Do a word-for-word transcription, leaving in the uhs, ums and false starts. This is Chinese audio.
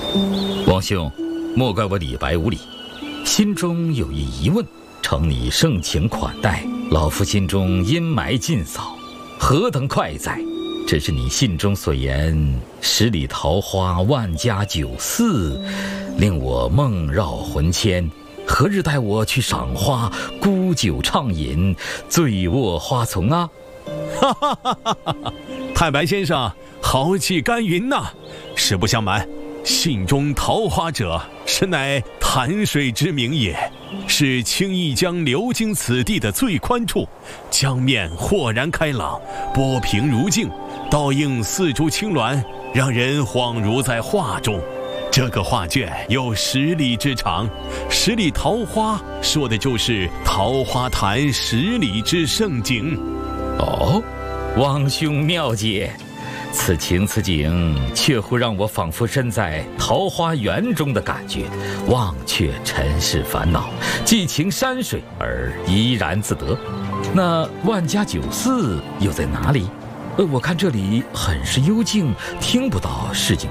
王兄，莫怪我李白无礼，心中有一疑问，承你盛情款待，老夫心中阴霾尽扫，何等快哉！只是你信中所言十里桃花万家酒肆，令我梦绕魂牵，何日带我去赏花，沽酒畅饮，醉卧花丛啊？ 哈哈哈哈哈！太白先生豪气干云呐！实不相瞒，信中桃花者，实乃潭水之名也，是清义江流经此地的最宽处，江面豁然开朗，波平如镜，倒映四株青鸾，让人恍如在画中。这个画卷有十里之长，十里桃花说的就是桃花潭十里之盛景。 哦，王兄妙解，此情此景，确乎让我仿佛身在桃花源中的感觉，忘却尘世烦恼，寄情山水而怡然自得。那万家酒肆又在哪里？呃，我看这里很是幽静，听不到市井